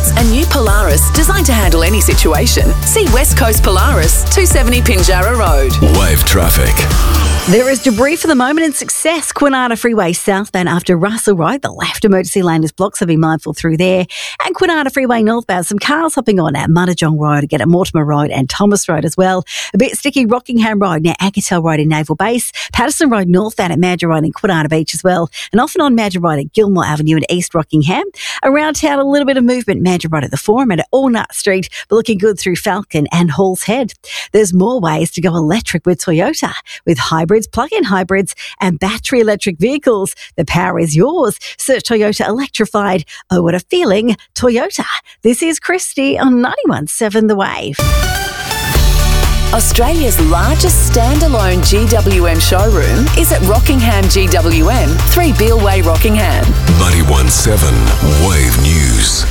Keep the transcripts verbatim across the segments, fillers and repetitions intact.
parts and new Polaris designed to handle any situation. See West Coast Polaris, two seventy Pinjarra Road. Wave traffic. There is debris for the moment in Success, Kwinana Freeway southbound after Russell Road. The left emergency lane is blocked, so be mindful through there. And Kwinana Freeway northbound, some cars hopping on at Mudgee Road, again at Mortimer Road and Thomas Road as well. A bit sticky Rockingham Road near Agatel Road in Naval Base. Patterson Road northbound at Madra Road in Kwinana Beach as well. And off and on Madra Road at Gilmore Avenue in East Rockingham. Around town, a little bit of movement. Madra Road at the Forum and at Allnut Street, but looking good through Falcon and Halls Head. There's more ways to go electric with Toyota, with hybrids, plug-in hybrids and battery electric vehicles. The power is yours. Search Toyota Electrified. Oh, what a feeling. Toyota. This is Christy on ninety-one point seven The Wave. Australia's largest standalone G W M showroom is at Rockingham G W M, three Beale Way, Rockingham. ninety-one point seven Wave News.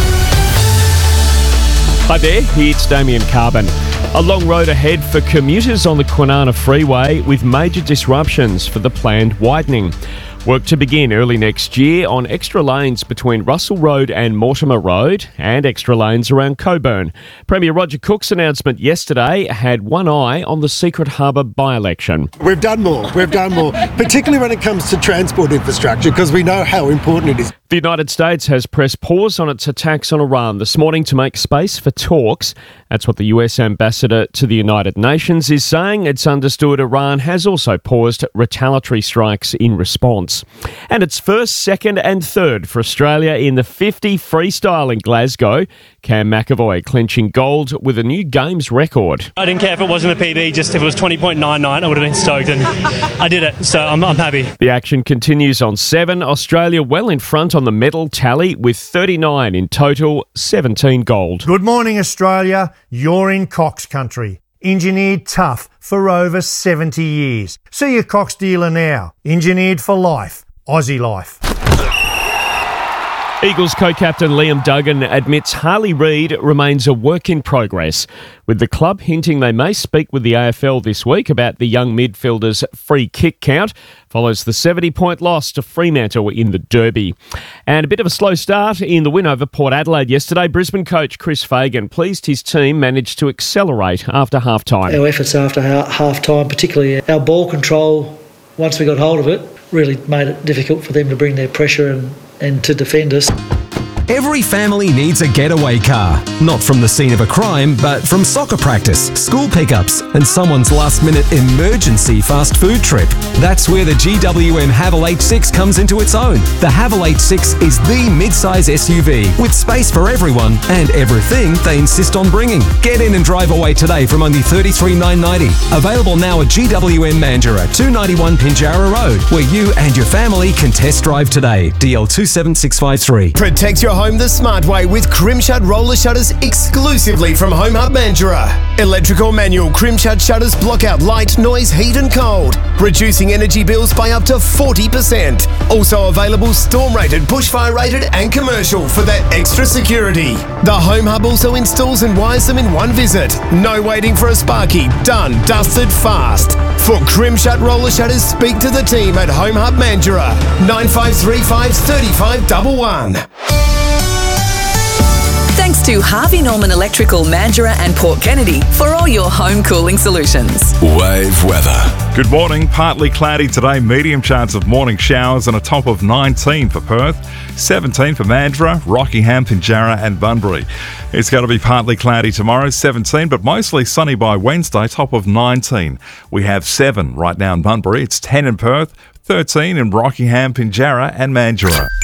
Hi there, it's Damien Carbon. A long road ahead for commuters on the Kwinana Freeway with major disruptions for the planned widening. Work to begin early next year on extra lanes between Russell Road and Mortimer Road and extra lanes around Coburn. Premier Roger Cook's announcement yesterday had one eye on the Secret Harbour by-election. We've done more, we've done more, particularly when it comes to transport infrastructure, because we know how important it is. The United States has pressed pause on its attacks on Iran this morning to make space for talks. That's what the U S ambassador to the United Nations is saying. It's understood Iran has also paused retaliatory strikes in response. And it's first, second and third for Australia in the fifty freestyle in Glasgow. Cam McAvoy clinching gold with a new games record. I didn't care if it wasn't a P B, just if it was twenty point nine nine, I would have been stoked, and I did it, so I'm, I'm happy. The action continues on seven. Australia well in front on the medal tally with thirty-nine in total, seventeen gold. Good morning, Australia. You're in Cox country. Engineered tough for over seventy years. See your Cox dealer now. Engineered for life. Aussie life. Eagles co-captain Liam Duggan admits Harley Reid remains a work in progress, with the club hinting they may speak with the A F L this week about the young midfielder's free kick count. Follows the seventy-point loss to Fremantle in the Derby. And a bit of a slow start in the win over Port Adelaide yesterday. Brisbane coach Chris Fagan pleased his team managed to accelerate after half-time. Our efforts after half-time, particularly our ball control, once we got hold of it, really made it difficult for them to bring their pressure and and to defend us. Every family needs a getaway car. Not from the scene of a crime, but from soccer practice, school pickups, and someone's last-minute emergency fast food trip. That's where the G W M Haval H six comes into its own. The Haval H six is the mid-size S U V with space for everyone and everything they insist on bringing. Get in and drive away today from only thirty-three thousand nine hundred ninety. Available now at G W M Mandurah, two ninety-one Pinjarra Road, where you and your family can test drive today. D L two seven six five three. Protect your home the smart way with Crimshut roller shutters exclusively from Home Hub Mandurah. Electrical manual Crimshut shutters block out light, noise, heat and cold, reducing energy bills by up to forty percent. Also available storm rated, bushfire rated and commercial for that extra security. The Home Hub also installs and wires them in one visit. No waiting for a sparky. Done, dusted, fast. For Crimshut roller shutters, speak to the team at Home Hub Mandurah. nine five three five, three five one one. Thanks to Harvey Norman Electrical, Mandurah and Port Kennedy for all your home cooling solutions. Wave weather. Good morning. Partly cloudy today. Medium chance of morning showers and a top of nineteen for Perth, seventeen for Mandurah, Rockingham, Pinjarra and Bunbury. It's going to be partly cloudy tomorrow, seventeen, but mostly sunny by Wednesday, top of nineteen. We have seven right now in Bunbury. It's ten in Perth, thirteen in Rockingham, Pinjarra and Mandurah.